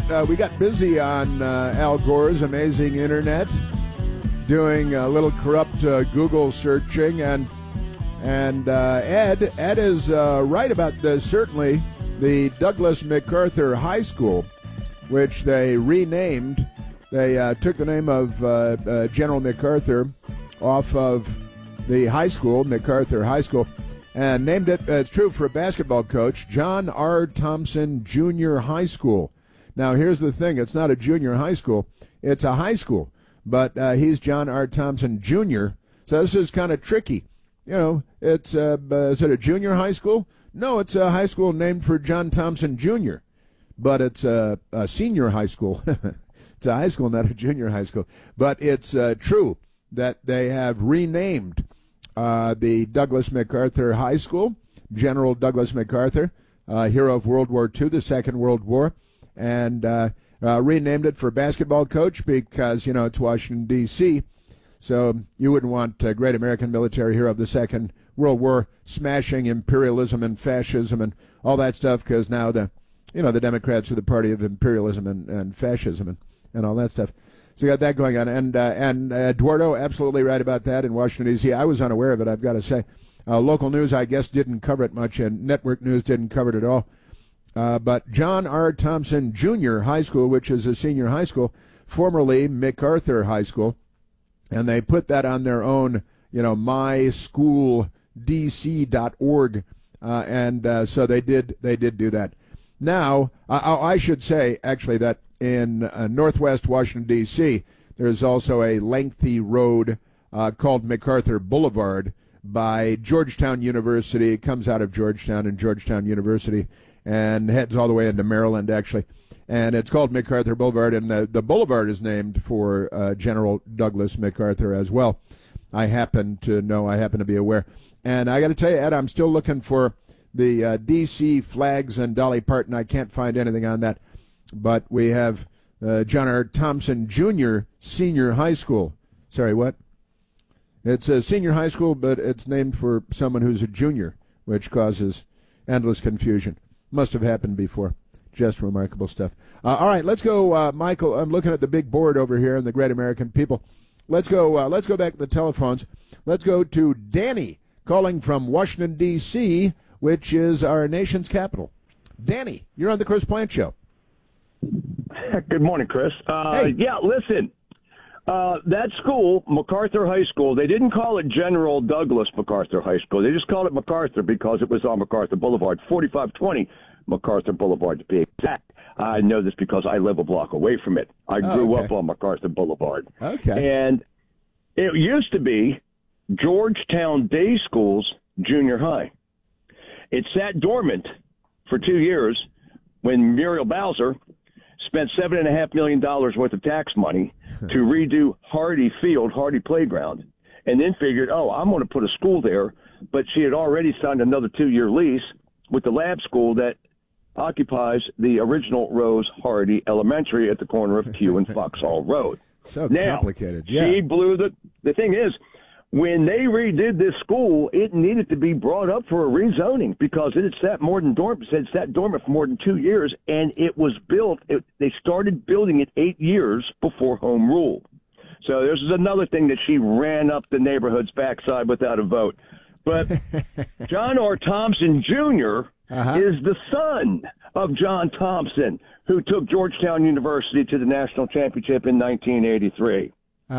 got busy on Al Gore's amazing internet, doing a little corrupt Google searching, and Ed is right about certainly the Douglas MacArthur High School, which they renamed. They took the name of General MacArthur off of the high school, MacArthur High School, and named it, it's true, for a basketball coach, John R. Thompson Junior High School. Now, here's the thing. It's not a junior high school. It's a high school. But he's John R. Thompson Jr., so this is kind of tricky. You know, it's is it a junior high school? No, it's a high school named for John Thompson Jr., but it's a senior high school. It's a high school, not a junior high school. But it's true that they have renamed the Douglas MacArthur High School, General Douglas MacArthur, hero of World War II, the Second World War, and renamed it for basketball coach because, you know, it's Washington, D.C., so you wouldn't want a great American military hero of the Second World War smashing imperialism and fascism and all that stuff, because now the Democrats are the party of imperialism and fascism and all that stuff. So you got that going on. And Eduardo, absolutely right about that in Washington, D.C. I was unaware of it, I've got to say. Local news, I guess, didn't cover it much, and network news didn't cover it at all. But John R. Thompson Jr. High School, which is a senior high school, formerly MacArthur High School, and they put that on their own, myschooldc.org, and so they did do that. Now, I should say, actually, that in northwest Washington, D.C., there's also a lengthy road called MacArthur Boulevard by Georgetown University. It comes out of Georgetown and Georgetown University and heads all the way into Maryland, actually. And it's called MacArthur Boulevard, and the boulevard is named for General Douglas MacArthur as well. I happen to be aware. And I got to tell you, Ed, I'm still looking for the D.C. flags and Dolly Parton. I can't find anything on that. But we have John R. Thompson Jr. Senior High School. Sorry, what? It's a senior high school, but it's named for someone who's a junior, which causes endless confusion. Must have happened before. Just remarkable stuff. All right, let's go, Michael. I'm looking at the big board over here and the great American people. Let's go back to the telephones. Let's go to Danny calling from Washington, D.C., which is our nation's capital. Danny, you're on the Chris Plante Show. Good morning, Chris. Hey. Yeah, listen. That school, MacArthur High School, they didn't call it General Douglas MacArthur High School. They just called it MacArthur because it was on MacArthur Boulevard, 4520 MacArthur Boulevard to be exact. I know this because I live a block away from it. I grew up on MacArthur Boulevard. Okay. And it used to be Georgetown Day School's junior high. It sat dormant for 2 years when Muriel Bowser spent $7.5 million worth of tax money to redo Hardy Field, Hardy Playground, and then figured, I'm going to put a school there. But she had already signed another 2-year lease with the lab school that occupies the original Rose Hardy Elementary at the corner of Q and Foxhall Road. So now, complicated. Yeah. She blew the thing is, when they redid this school, it needed to be brought up for a rezoning because it had sat dormant for more than 2 years, and it was built. They started building it 8 years before home rule. So this is another thing that she ran up the neighborhood's backside without a vote. But John R. Thompson Jr. is the son of John Thompson, who took Georgetown University to the national championship in 1983.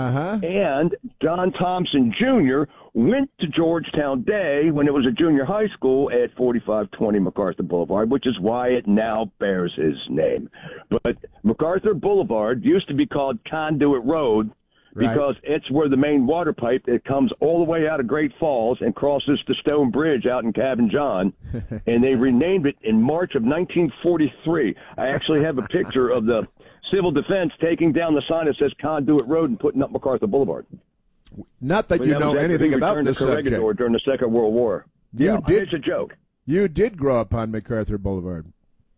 And John Thompson Jr. went to Georgetown Day when it was a junior high school at 4520 MacArthur Boulevard, which is why it now bears his name. But MacArthur Boulevard used to be called Conduit Road because it's where the main water pipe that comes all the way out of Great Falls and crosses the Stone Bridge out in Cabin John. And they renamed it in March of 1943. I actually have a picture of the Civil Defense taking down the sign that says Conduit Road and putting up MacArthur Boulevard. Not that you know anything about this subject. During the Second World War. It's a joke. You did grow up on MacArthur Boulevard.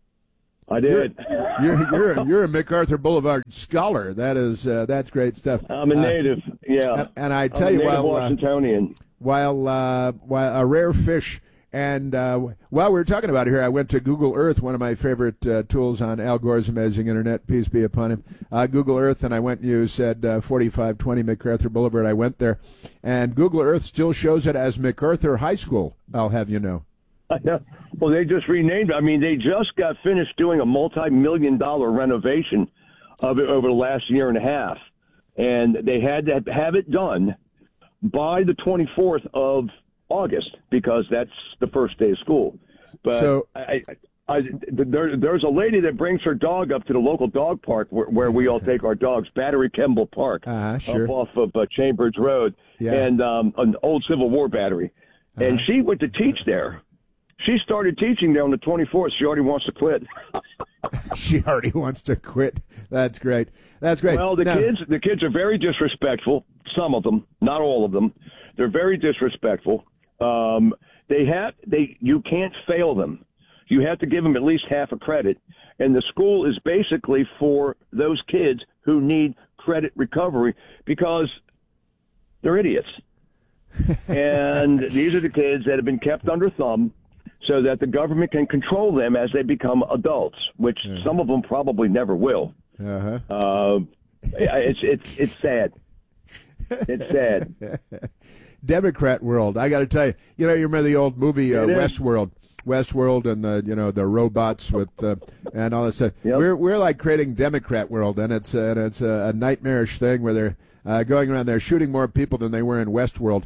I did. You're a MacArthur Boulevard scholar. That's great stuff. I'm a native. Yeah. And I tell you, Washingtonian. While a rare fish And while we were talking about it here, I went to Google Earth, one of my favorite tools on Al Gore's amazing internet, peace be upon him, Google Earth, and I went and you said 4520 MacArthur Boulevard. I went there, and Google Earth still shows it as MacArthur High School, I'll have you know. Well, they just renamed it. I mean, they just got finished doing a multi-million-dollar renovation of it over the last year and a half, and they had to have it done by the 24th of August because that's the first day of school. But so, there's a lady that brings her dog up to the local dog park where we all take our dogs, Battery Kemble Park, sure. up off of Chambers Road, and an old Civil War battery. And she went to teach there. She started teaching there on the 24th. She already wants to quit. She already wants to quit. That's great. That's great. Well, the kids are very disrespectful. Some of them, not all of them. They're very disrespectful. You can't fail them. You have to give them at least half a credit. And the school is basically for those kids who need credit recovery because they're idiots. And these are the kids that have been kept under thumb so that the government can control them as they become adults, which some of them probably never will. It's sad. It's sad. Democrat world. I got to tell you, you remember the old movie Westworld and the robots with and all that stuff. Yep. We're like creating Democrat world, and it's a nightmarish thing where they're going around there shooting more people than they were in Westworld.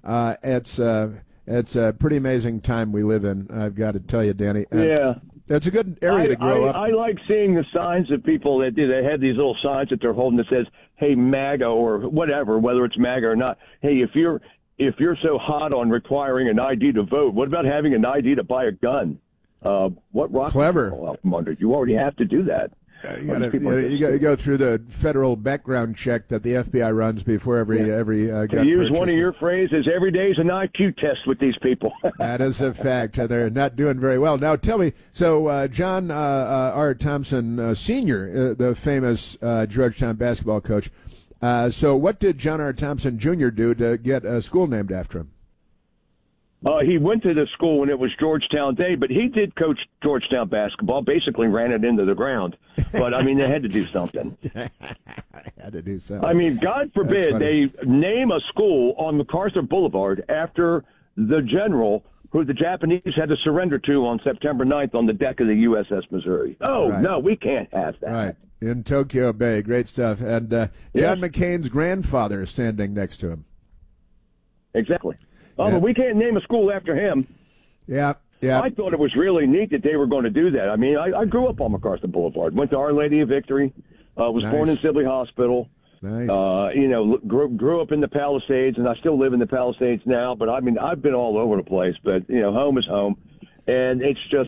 It's a pretty amazing time we live in, I've got to tell you, Danny. Yeah. It's a good area to grow up. I like seeing the signs of people that they have these little signs that they're holding that says, hey, MAGA, or whatever, whether it's MAGA or not. Hey, if you're so hot on requiring an ID to vote, what about having an ID to buy a gun? What rock? Clever. You already have to do that. You go through the federal background check that the FBI runs before every gun to use purchase. One of your phrases, every day is an IQ test with these people. That is a fact. They're not doing very well. Now tell me, so John R. Thompson Sr., the famous Georgetown basketball coach, so what did John R. Thompson Jr. do to get a school named after him? He went to the school when it was Georgetown Day, but he did coach Georgetown basketball, basically ran it into the ground. But, I mean, they had to do something. Had to do something. I mean, God forbid they name a school on MacArthur Boulevard after the general who the Japanese had to surrender to on September 9th on the deck of the USS Missouri. Oh, right. No, we can't have that. Right. In Tokyo Bay. Great stuff. And John McCain's grandfather is standing next to him. Exactly. Oh, but we can't name a school after him. Yeah, yeah. I thought it was really neat that they were going to do that. I mean, I grew up on MacArthur Boulevard, went to Our Lady of Victory, was born in Sibley Hospital. Nice. Grew up in the Palisades, and I still live in the Palisades now. But I mean, I've been all over the place. But home is home, and it's just.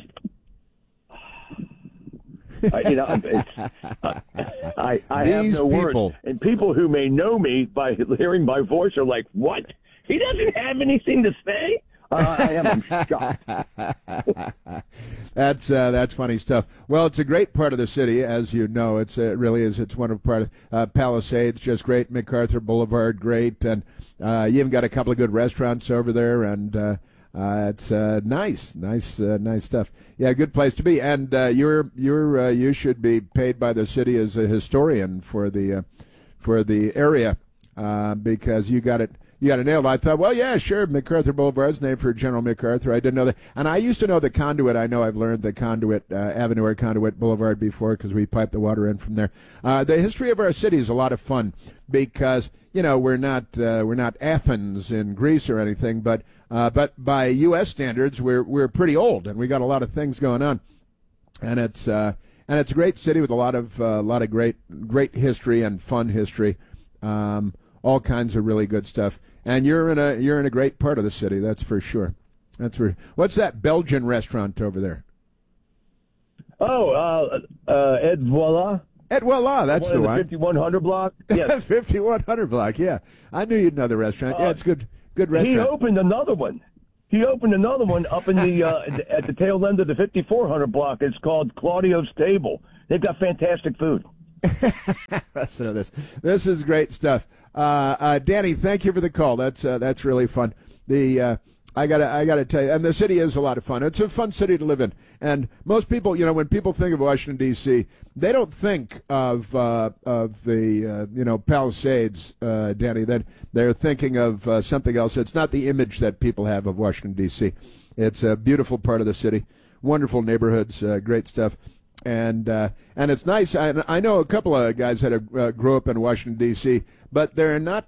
I have no words. And people who may know me by hearing my voice are like, "What? He doesn't have anything to say?" I am shocked. That's funny stuff. Well, it's a great part of the city, as you know. It really is. It's one of part of Palisades, just great. MacArthur Boulevard, great, and you even got a couple of good restaurants over there, and it's nice stuff. Yeah, good place to be. And you should be paid by the city as a historian for the area because you got it. You got it nailed. I thought, well, yeah, sure, MacArthur Boulevard's named for General MacArthur. I didn't know that. And I used to know the Conduit. I know I've learned the Conduit Avenue or Conduit Boulevard before because we pipe the water in from there. The history of our city is a lot of fun because, we're not Athens in Greece or anything, but by U.S. standards, we're pretty old and we got a lot of things going on. And it's a great city with a lot of great history and fun history. All kinds of really good stuff, and you're in a great part of the city. That's for sure. What's that Belgian restaurant over there? Oh, Ed Voila. Ed Voila, that's the one. 5100 block. Yes, 5100 block. Yeah, I knew you'd know the restaurant. Yeah, it's good restaurant. He opened another one. Up in the at the tail end of the 5400 block. It's called Claudio's Table. They've got fantastic food. Listen to this. This is great stuff. Danny, thank you for the call. That's really fun. The I gotta tell you, and the city is a lot of fun. It's a fun city to live in, and most people, when people think of Washington D.C., they don't think of the Palisades, Danny. Then they're thinking of something else. It's not the image that people have of Washington D.C. It's a beautiful part of the city, wonderful neighborhoods, great stuff. And it's nice. I know a couple of guys that grew up in Washington D.C., but they're not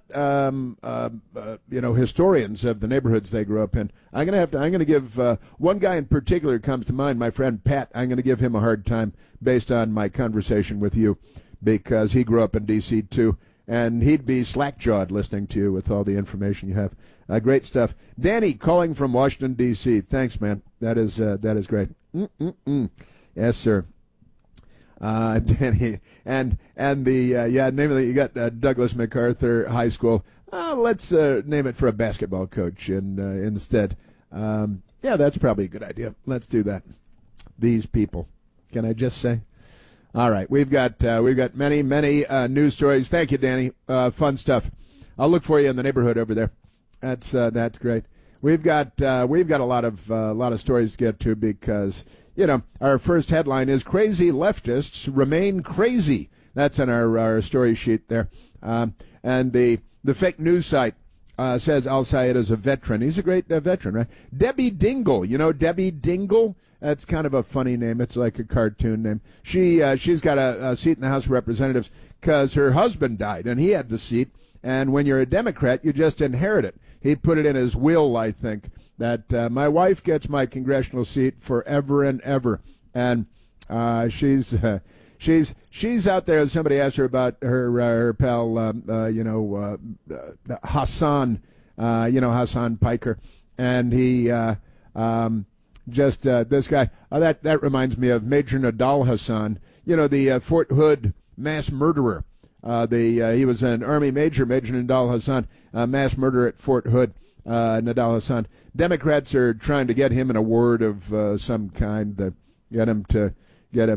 historians of the neighborhoods they grew up in. I'm gonna give one guy in particular comes to mind. My friend Pat. I'm gonna give him a hard time based on my conversation with you, because he grew up in D.C. too, and he'd be slack-jawed listening to you with all the information you have. Great stuff, Danny, calling from Washington D.C. Thanks, man. That is great. Yes, sir. Danny, and the name of the, you got Douglas MacArthur High School. Let's name it for a basketball coach instead. That's probably a good idea. Let's do that. These people, can I just say? All right, we've got many news stories. Thank you, Danny. Fun stuff. I'll look for you in the neighborhood over there. That's great. We've got a lot of stories to get to, because our first headline is "Crazy Leftists Remain Crazy." That's on our story sheet there. And the fake news site says Al-Sayed is a veteran. He's a great veteran, right? Debbie Dingell. Debbie Dingell? That's kind of a funny name. It's like a cartoon name. She's got a seat in the House of Representatives because her husband died, and he had the seat. And when you're a Democrat, you just inherit it. He put it in his will, I think, that my wife gets my congressional seat forever and ever. And she's out there. Somebody asked her about her pal, Hassan, Hassan Piker, and he this guy. That reminds me of Major Nadal Hassan. The Fort Hood mass murderer. He was an Army Major Nadal Hassan, mass murderer at Fort Hood. Nadal Hassan. Democrats are trying to get him an award of some kind, to get him to get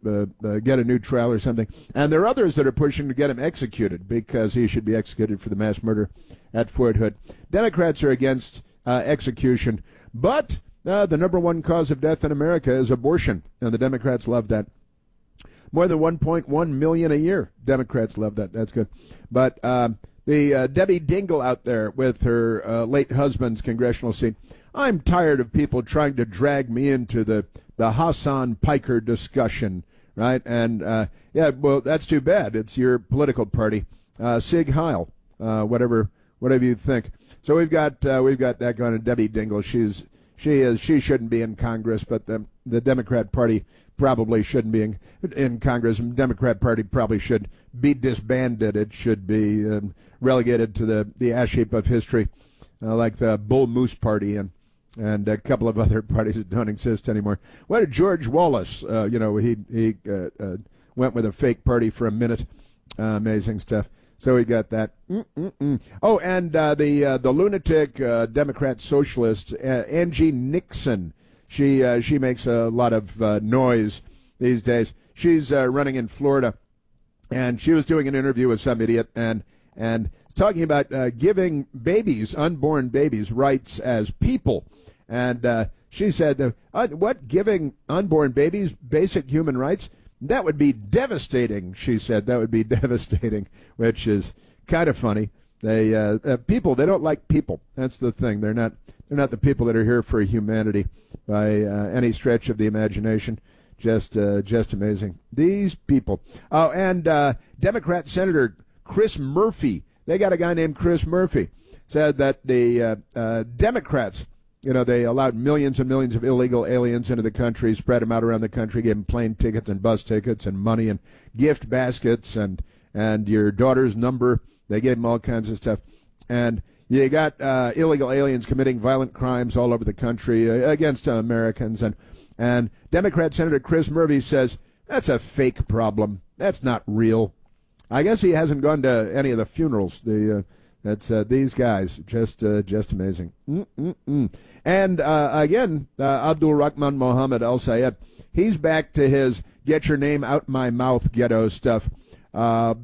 a new trial or something. And there are others that are pushing to get him executed, because he should be executed for the mass murder at Fort Hood. Democrats are against execution, but the number one cause of death in America is abortion, and the Democrats love that. More than 1.1 million a year. Democrats love that. That's good. But the Debbie Dingell out there with her late husband's congressional seat. I'm tired of people trying to drag me into the Hassan Piker discussion, right? And well, that's too bad. It's your political party, Sig Heil, whatever you think. So we've got that going. And Debbie Dingell, she shouldn't be in Congress, but the Democrat Party probably shouldn't be in Congress. The Democrat Party probably should be disbanded. It should be relegated to the ash heap of history, like the Bull Moose Party and a couple of other parties that don't exist anymore. What did George Wallace? He went with a fake party for a minute. Amazing stuff. So we got that. Oh, and the lunatic Democrat socialist Angie Nixon. She makes a lot of noise these days. She's running in Florida, and she was doing an interview with some idiot and talking about giving unborn babies, rights as people. And she said, "What, giving unborn babies basic human rights? That would be devastating." She said that would be devastating, which is kind of funny. They don't like people. That's the thing. They're not the people that are here for humanity by any stretch of the imagination. Just amazing. These people. Oh, and Democrat Senator Chris Murphy. They got a guy named Chris Murphy. Said that the Democrats, they allowed millions and millions of illegal aliens into the country, spread them out around the country, gave them plane tickets and bus tickets and money and gift baskets and your daughter's number. They gave them all kinds of stuff. And you got illegal aliens committing violent crimes all over the country against Americans. And Democrat Senator Chris Murphy says, that's a fake problem. That's not real. I guess he hasn't gone to any of the funerals. That's these guys, just amazing. And again, Abdul Rahman Mohammed Al-Sayed, he's back to his get your name out my mouth ghetto stuff.